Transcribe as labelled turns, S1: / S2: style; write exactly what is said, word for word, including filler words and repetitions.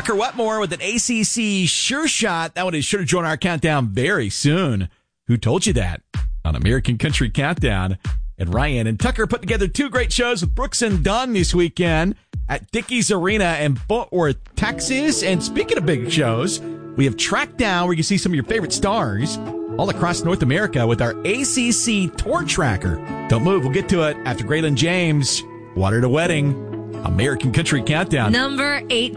S1: Tucker Wetmore with an A C C sure shot. That one is sure to join our countdown very soon. Who told you that? On American Country Countdown. And Ryan and Tucker put together two great shows with Brooks and Dunn this weekend at Dickies Arena in Fort Worth, Texas. And speaking of big shows, we have Track Down where you can see some of your favorite stars all across North America with our A C C Tour Tracker. Don't move. We'll get to it after Graylin James, Water to Wedding, American Country Countdown.
S2: Number eight.